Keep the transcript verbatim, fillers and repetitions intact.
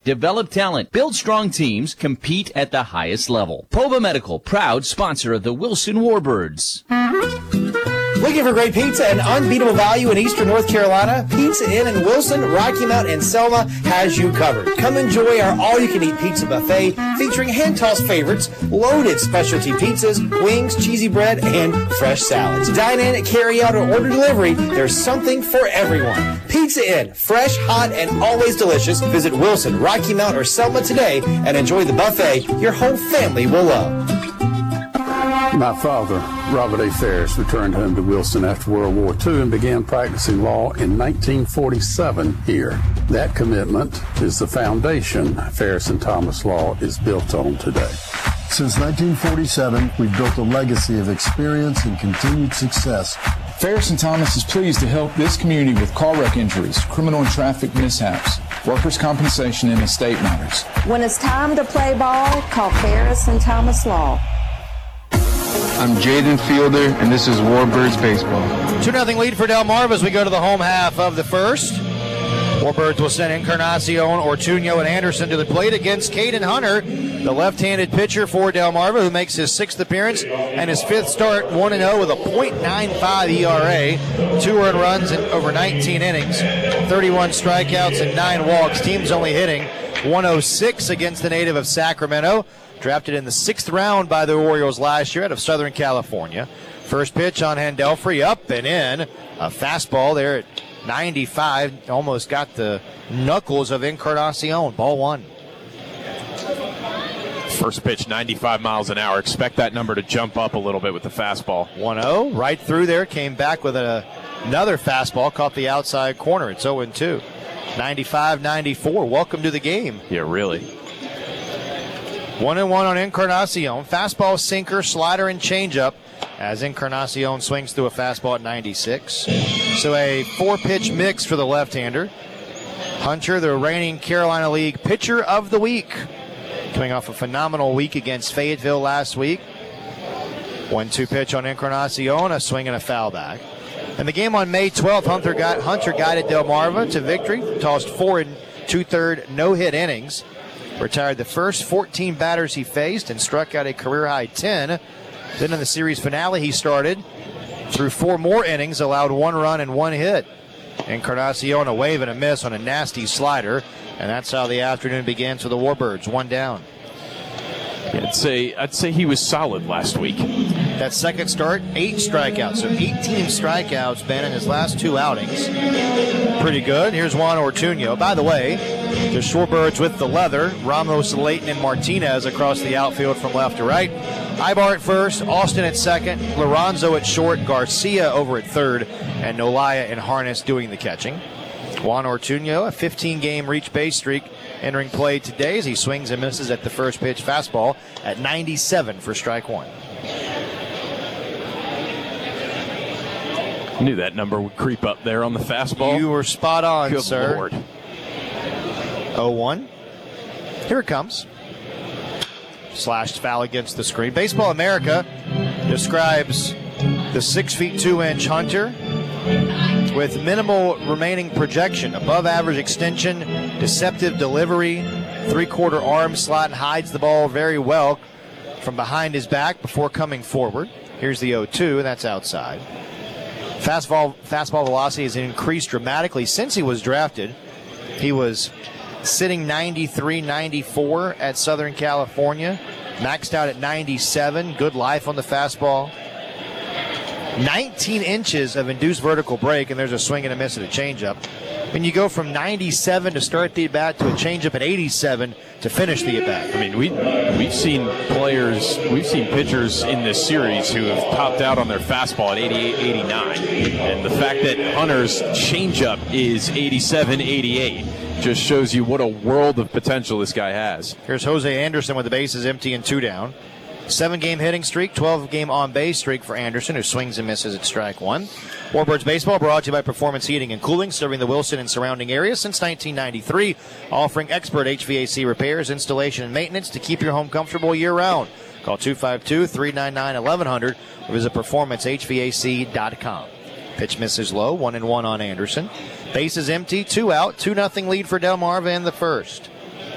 develop talent, build strong teams, compete at the highest level. Pova Medical, proud sponsor of the Wilson Warbirds. Looking for great pizza and unbeatable value in Eastern North Carolina? Pizza Inn in Wilson, Rocky Mount, and Selma has you covered. Come enjoy our all-you-can-eat pizza buffet featuring hand-tossed favorites, loaded specialty pizzas, wings, cheesy bread, and fresh salads. Dine in, carry out, or order delivery. There's something for everyone. Pizza Inn, fresh, hot, and always delicious. Visit Wilson, Rocky Mount, or Selma today and enjoy the buffet your whole family will love. My father, Robert A. Ferris, returned home to Wilson after World War Two and began practicing law in nineteen forty-seven here. That commitment is the foundation Ferris and Thomas Law is built on today. Since nineteen forty-seven, we've built a legacy of experience and continued success. Ferris and Thomas is pleased to help this community with car wreck injuries, criminal and traffic mishaps, workers' compensation, and estate matters. When it's time to play ball, call Ferris and Thomas Law. I'm Jaden Fielder, and this is Warbirds Baseball. two nothing lead for Delmarva as we go to the home half of the first. Warbirds will send Encarnacion, Ortuño, and Anderson to the plate against Caden Hunter, the left-handed pitcher for Delmarva, who makes his sixth appearance and his fifth start, one and oh with a point nine five E R A, two earned runs in over nineteen innings, thirty-one strikeouts, and nine walks. Team's only hitting one oh six against the native of Sacramento. Drafted in the sixth round by the Orioles last year out of Southern California. First pitch on Handelfrey, up and in. A fastball there at ninety-five. Almost got the knuckles of Encarnacion. Ball one. First pitch, ninety-five miles an hour. Expect that number to jump up a little bit with the fastball. one oh, right through there. Came back with a, another fastball. Caught the outside corner. It's oh and two. ninety-five ninety-four. Welcome to the game. Yeah, really. One and one on Encarnacion. Fastball, sinker, slider, and changeup as Encarnacion swings through a fastball at ninety-six. So a four-pitch mix for the left-hander. Hunter, the reigning Carolina League Pitcher of the Week, coming off a phenomenal week against Fayetteville last week. one two pitch on Encarnacion, a swing and a foul back. In the game on May twelfth, Hunter, got, Hunter guided Delmarva to victory, tossed four and two-third no-hit innings. Retired the first fourteen batters he faced and struck out a career-high ten. Then in the series finale he started, threw four more innings, allowed one run and one hit. Encarnacion a wave and a miss on a nasty slider, and that's how the afternoon begins for the Warbirds, one down. Yeah, I'd say I'd say he was solid last week. That second start, eight strikeouts. So eighteen strikeouts, Ben, in his last two outings. Pretty good. Here's Juan Ortuño. By the way, the Shorebirds with the leather. Ramos, Layton, and Martinez across the outfield from left to right. Ibar at first, Austin at second, Lorenzo at short, Garcia over at third, and Nolaya and Harness doing the catching. Juan Ortuño, a fifteen-game reach base streak, entering play today as he swings and misses at the first pitch fastball at ninety-seven for strike one. Knew that number would creep up there on the fastball. You were spot on, Good sir. Lord. oh one. Here it comes. Slashed foul against the screen. Baseball America describes the six feet two inch Hunter with minimal remaining projection, above average extension, deceptive delivery, three-quarter arm slot, hides the ball very well from behind his back before coming forward. Here's the oh two, and that's outside. Fastball, fastball velocity has increased dramatically since he was drafted. He was sitting ninety-three ninety-four at Southern California, maxed out at ninety-seven, good life on the fastball. nineteen inches of induced vertical break, and there's a swing and a miss at a changeup. When you go from ninety-seven to start the at-bat to a changeup at eighty-seven to finish the at-bat. I mean, we, we've seen players, we've seen pitchers in this series who have topped out on their fastball at eighty-eight, eighty-nine. And the fact that Hunter's changeup is eighty-seven, eighty-eight just shows you what a world of potential this guy has. Here's Jose Anderson with the bases empty and two down. Seven-game hitting streak, twelve-game on-base streak for Anderson, who swings and misses at strike one. Warbirds Baseball brought to you by Performance Heating and Cooling, serving the Wilson and surrounding areas since nineteen ninety-three, offering expert H V A C repairs, installation, and maintenance to keep your home comfortable year-round. Call two five two, three nine nine, eleven hundred or visit performance h v a c dot com. Pitch misses low, one and one on Anderson. Bases empty, two out, two nothing lead for Delmarva in the first.